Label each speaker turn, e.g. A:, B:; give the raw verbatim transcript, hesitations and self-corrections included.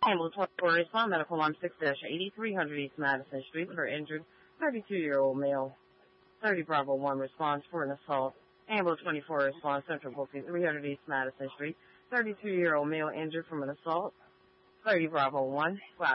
A: Ambulance twenty-four respond medical line six eighty-three hundred East Madison Street for injured thirty-two-year-old male. thirty Bravo one responds for an assault. Ambulance twenty-four responds central booking three hundred East Madison Street. thirty-two-year-old male injured from an assault. thirty Bravo one.